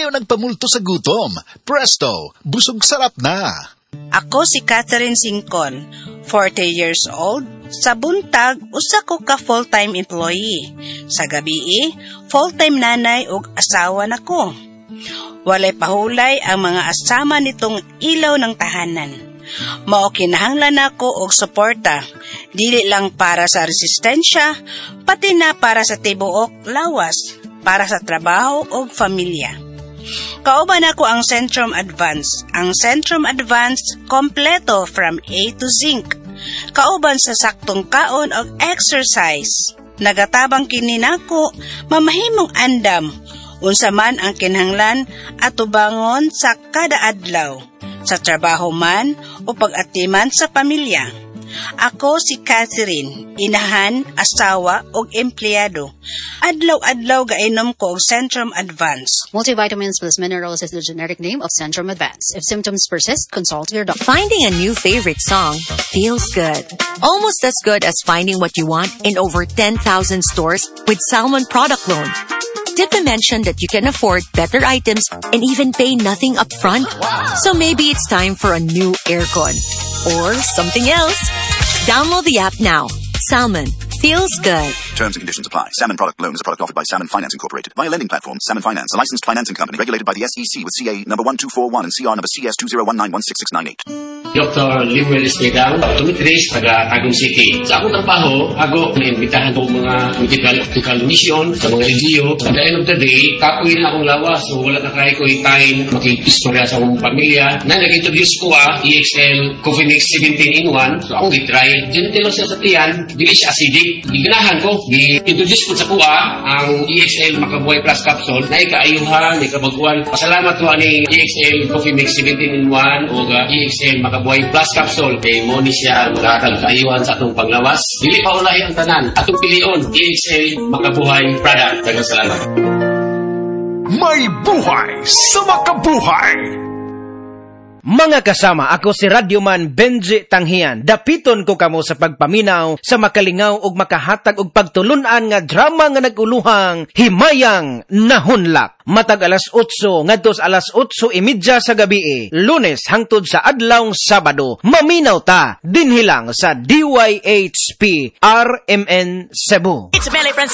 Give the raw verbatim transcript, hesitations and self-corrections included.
Ayaw nagpamulto sa gutom. Presto, busog sarap na. Ako si Catherine Singcon, forty years old. Sa buntag, usa ko ka full-time employee. Sa gabi, full-time nanay ug asawa nako. Walay pahulay ang mga asama nitong ilaw ng tahanan. Mao kinahanglan nako og suporta, dili lang para sa resistensya, pati na para sa tibuok lawas, para sa trabaho ug pamilya. Kauban ako ang Centrum Advance. Ang Centrum Advance kompleto from A to Zinc. Kauban sa saktong kaon og exercise. Nagatabang kini nako mamahimong andam unsa man ang kinahanglan atubangon sa kada adlaw, sa trabaho man o pag-atiman sa pamilya. Ako si Catherine, inahan, asawa ug empleyado. Adlaw-adlaw gainom ko og Centrum Advance. Multivitamins plus minerals is the generic name of Centrum Advance. If symptoms persist, consult your doctor. Finding a new favorite song feels good. Almost as good as finding what you want in over ten thousand stores with Salmon Product Loan. Did we mention that you can afford better items and even pay nothing upfront? So maybe it's time for a new aircon or something else. Download the app now. Salmon feels good. Terms and conditions apply. Salmon Product Loan is a product offered by Salmon Finance Incorporated via lending platform Salmon Finance, a licensed financing company regulated by the S E C with C A number one two four one and C R number C S two zero one nine one six six nine eight. Doctor Limuel Espedan, optometrist, taga Tagum City. Sa akong trabaho, ako naimbitahan ko mga medical, medical mission sa mga L G U. At the end of the day, kapoy na akong lawas, so wala na kaya ko yung time makikistorya sa akong pamilya. Na nag-introduce ko ah, E X L Coffee Mix seventeen in one, so akong i-try. Gentle siya sa tiyan, dili siya acidic. Iganahan ko, i-introduce ko sa kuha ang E X L Makabuhay Plus Capsule na ikaayuhan, ikabaguan. Pasalamat ko ani E X L Coffee Mix seventeen in one o uh, E X L Makabuhay Plus Capsule. Kay mo ni siya magkakaayuhan sa atong panglawas. Dili pa ulahi ang tanan. Atong pilion, E X L Makabuhay Product. Daghang salamat. May buhay sa makabuhay! Mga kasama, ako si Radyoman Benji Tanghian. Dapiton ko kamo sa pagpaminaw, sa makalingaw ug makahatag og pagtulunan nga drama nga naguluhang Himayang Nahunlak. Matag alas otso ngadto sa alas otso imidya sa gabi, Lunes hangtod sa adlawng Sabado. Maminaw ta dinhi lang sa D Y H P R M N Cebu. It's Melly